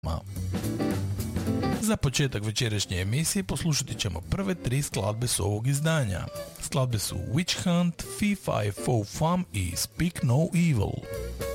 Za početak večerašnje emisije poslušati ćemo prve 3 skladbe s ovog izdanja. Skladbe su Witch Hunt, Fee Fi Fo Fum i Speak No Evil.